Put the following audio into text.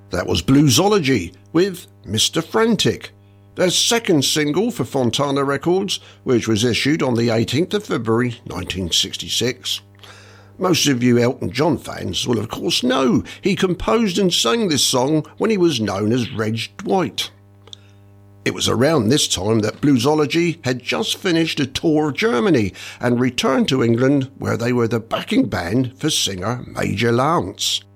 That was Bluesology with Mr. Frantic, their second single for Fontana Records, which was issued on the 18th of February 1966. Most of you Elton John fans will of course know he composed and sang this song when he was known as Reg Dwight. It was around this time that Bluesology had just finished a tour of Germany and returned to England, where they were the backing band for singer Major Lance.